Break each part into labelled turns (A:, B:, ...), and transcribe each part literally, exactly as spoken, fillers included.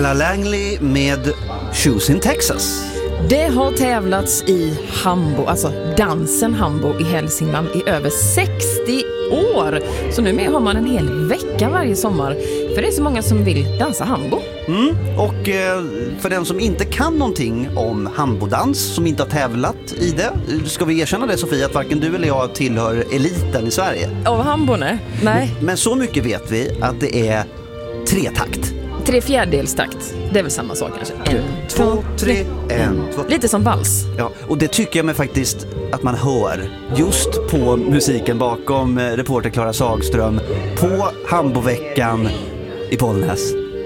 A: Pamela Langley med Shoes in Texas.
B: Det har tävlats i hambo, alltså dansen hambo i Hälsingland i över sextio år. Så nu har man en hel vecka varje sommar. För det är så många som vill dansa hambo.
A: Mm. Och eh, för den som inte kan någonting om hambodans, som inte har tävlat i det, ska vi erkänna det, Sofia, att varken du eller jag tillhör eliten i Sverige.
B: Av hambo, nej. nej.
A: Men så mycket vet vi att det är tretakt.
B: Tre fjärdedelstakt. Det är väl samma sak kanske. En,
A: två, tre, en, två.
B: Lite som vals.
A: Ja, och det tycker jag mig faktiskt att man hör just på musiken bakom reporter Klara Sagström på hamboveckan i Bollnäs.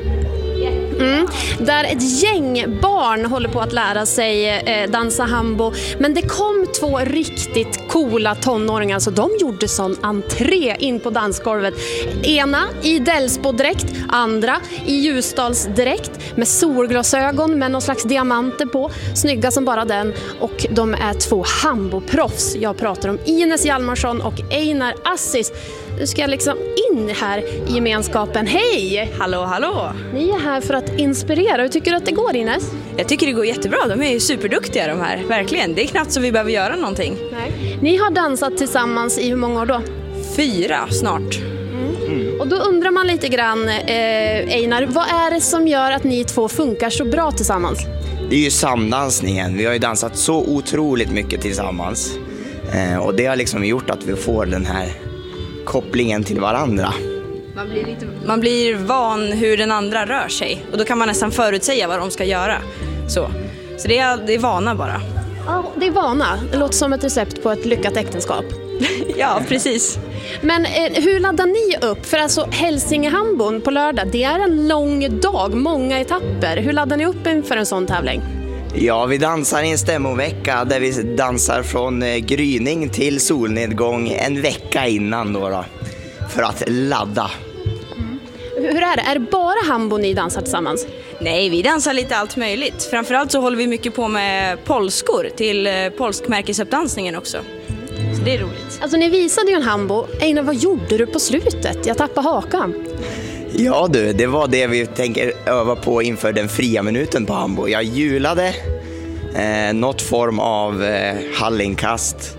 C: Mm, där ett gäng barn håller på att lära sig eh, dansa hambo. Men det kom två riktigt coola tonåringar, så de gjorde sån entré in på dansgolvet. Ena i Delsbo-dräkt, andra i Ljusdalsdräkt med solglasögon med någon slags diamanter på. Snygga som bara den. Och de är två hamboproffs. Jag pratar om Ines Hjalmarsson och Einar Assis. Nu ska jag liksom in här i gemenskapen. Hej!
D: Hallå, hallå!
C: Ni är här för att inspirera. Hur tycker du att det går, Ines?
D: Jag tycker det går jättebra. De är ju superduktiga de här. Verkligen. Det är knappt så vi behöver göra någonting.
C: Nej. Ni har dansat tillsammans i hur många år då?
D: Fyra snart.
C: Mm. Mm. Och då undrar man lite grann, eh, Einar, vad är det som gör att ni två funkar så bra tillsammans?
E: Det är ju samdansningen. Vi har ju dansat så otroligt mycket tillsammans. Eh, och det har liksom gjort att vi får den här kopplingen till varandra.
D: Man blir, lite, man blir van hur den andra rör sig. Och då kan man nästan förutsäga vad de ska göra. Så, så det, är, det är vana bara.
C: Ja, det är vana. Det låter som ett recept på ett lyckat äktenskap.
D: Ja, precis.
C: Men eh, hur laddar ni upp? För alltså Hälsingehambon på lördag, det är en lång dag, många etapper. Hur laddar ni upp inför en sån tävling?
E: Ja, vi dansar i en stämmovecka där vi dansar från gryning till solnedgång en vecka innan då, då för att ladda.
C: Mm. Hur är det? Är det bara hambo ni dansar tillsammans?
D: Nej, vi dansar lite allt möjligt. Framförallt så håller vi mycket på med polskor till polskmärkesuppdansningen också. Så det är roligt.
C: Alltså ni visade ju en hambo. Einar, vad gjorde du på slutet? Jag tappade hakan.
E: Ja du, det var det vi tänker öva på inför den fria minuten på hambo. Jag hjulade eh, något form av eh, hallinkast.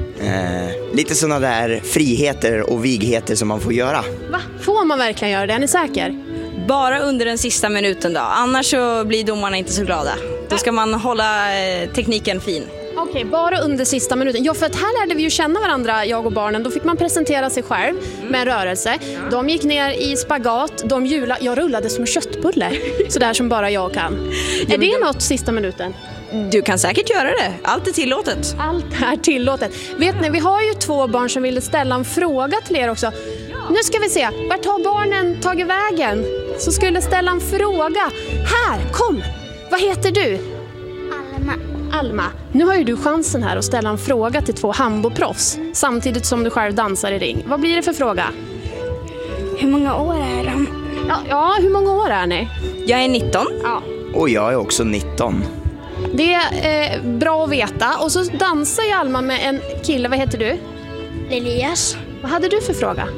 E: Eh, lite sådana där friheter och vigheter som man får göra.
C: Va? Får man verkligen göra det? Är ni säker?
D: Bara under den sista minuten då. Annars så blir domarna inte så glada. Då ska man hålla eh, tekniken fin.
C: Okej, okay, bara under sista minuten. Ja, för att här lärde vi ju känna varandra, jag och barnen. Då fick man presentera sig själv med en rörelse. De gick ner i spagat, de hjulade. Jag rullade som en köttbulle, sådär som bara jag kan. Ja, är det då något sista minuten?
D: Du kan säkert göra det. Allt är tillåtet.
C: Allt är tillåtet. Vet ni, vi har ju två barn som ville ställa en fråga till er också. Nu ska vi se, vart har barnen tagit vägen? Så skulle ställa en fråga. Här, kom! Vad heter du?
F: Alma.
C: Alma, nu har ju du chansen här att ställa en fråga till två hamboproffs samtidigt som du själv dansar i ring. Vad blir det för fråga?
F: Hur många år är de?
C: Ja, ja hur många år är ni?
D: Jag är nitton.
C: Ja.
E: Och jag är också nitton.
C: Det är eh, bra att veta. Och så dansar ju Alma med en kille. Vad heter du?
F: Elias.
C: Vad hade du för fråga?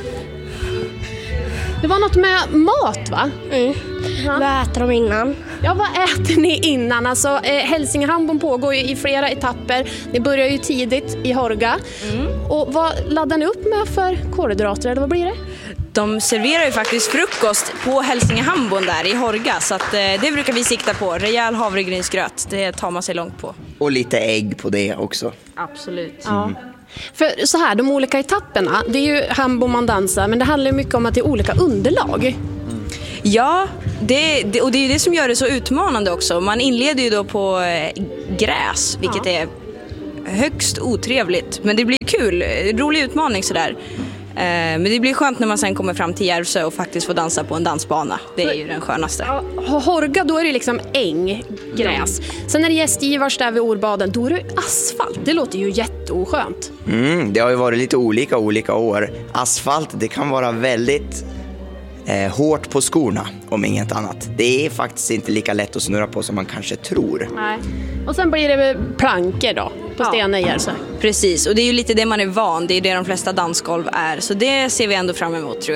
C: Det var något med mat, va?
F: Mm. Ja. Vad äter de innan?
C: Ja, vad äter ni innan? Alltså, eh, Hälsingehambon pågår ju i flera etapper. Det börjar ju tidigt i Horga. Mm. Och vad laddar ni upp med för kolhydrater, eller vad blir det?
D: De serverar ju faktiskt frukost på Hälsingehambon där i Horga. Så att, eh, det brukar vi sikta på. Rejäl havregrynsgröt, det tar man sig långt på.
E: Och lite ägg på det också.
D: Absolut.
C: Mm. Ja. För så här, de olika etapperna, det är ju hambo man dansar, men det handlar ju mycket om att det är olika underlag. Mm.
D: Ja, det, det, och det är ju det som gör det så utmanande också. Man inleder ju då på eh, gräs, vilket ja. är högst otrevligt. Men det blir kul, rolig utmaning sådär. Eh, men det blir skönt när man sen kommer fram till Järvsö och faktiskt får dansa på en dansbana. Det är ju den skönaste.
C: Ja, Horga, då är det liksom äng, gräs. Sen när det är gästgivars där vid Orbaden, då är det asfalt. Det låter ju jätteoskönt.
E: Mm, det har ju varit lite olika olika år. Asfalt, det kan vara väldigt eh, hårt på skorna, om inget annat. Det är faktiskt inte lika lätt att snurra på som man kanske tror.
C: Nej. Och sen blir det plankor då, på ja. Stena i Järvsö.
D: Precis, och det är ju lite det man är van. Det är det de flesta dansgolv är. Så det ser vi ändå fram emot, tror jag.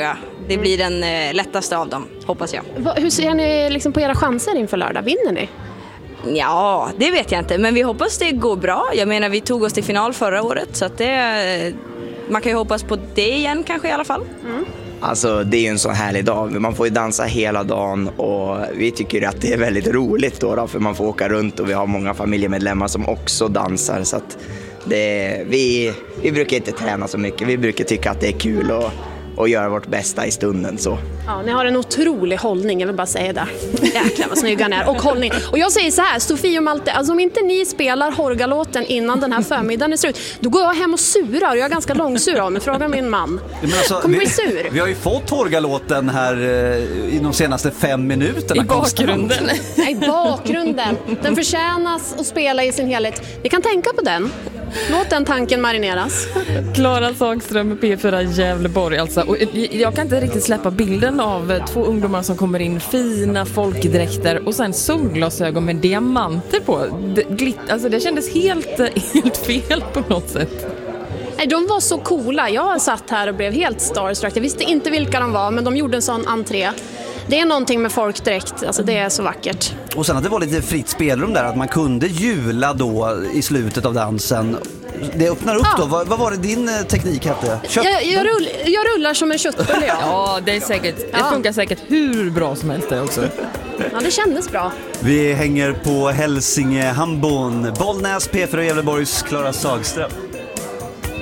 D: Det blir den eh, lättaste av dem, hoppas jag.
C: Va, hur ser ni liksom på era chanser inför lördag? Vinner ni?
D: Ja, det vet jag inte. Men vi hoppas det går bra. Jag menar, vi tog oss till final förra året. Så att det, man kan ju hoppas på det igen kanske i alla fall.
C: Mm.
E: Alltså det är ju en sån härlig dag. Man får ju dansa hela dagen och vi tycker att det är väldigt roligt då, då för man får åka runt och vi har många familjemedlemmar som också dansar. Så att det, vi, vi brukar inte träna så mycket. Vi brukar tycka att det är kul och, och göra vårt bästa i stunden så.
C: Ja, ni har en otrolig hållning, jag vill bara säga det. Jäklar vad snygga ni är. Och hållning. Och jag säger så här, Sofie och Malte, alltså om inte ni spelar Horgalåten innan den här förmiddagen är slut, då går jag hem och surar. Jag är ganska långsur av mig, fråga min man.
A: Alltså,
C: kommer vi, bli sur?
A: Vi har ju fått Horgalåten här eh, i de senaste fem minuterna.
B: I bakgrunden.
C: Nej, i bakgrunden. Den förtjänas att spela i sin helhet. Vi kan tänka på den. Låt den tanken marineras.
B: Klara Sagström med P fyra Gävleborg alltså. Och jag kan inte riktigt släppa bilden av två ungdomar som kommer in, fina folkdräkter och sen solglasögon med diamanter på. Det, glitt, alltså det kändes helt, helt fel på något sätt.
C: Nej, de var så coola. Jag satt här och blev helt starstruck. Jag visste inte vilka de var, men de gjorde en sån entré. Det är någonting med folkdräkt, alltså det är så vackert.
A: Och sen att det var lite fritt spelrum där, att man kunde jula då i slutet av dansen. Det öppnar upp
C: Ja.
A: då. Vad, vad var det din teknik hette? Kött?
C: Jag, jag, rull, jag rullar som en köttbulle, ja.
B: Ja, det är säkert. Det
C: Ja.
B: funkar säkert hur bra som helst det också.
C: Ja, det kändes bra.
A: Vi hänger på Hälsingehambon. Bollnäs, P fyra Gävleborgs Klara Sagström.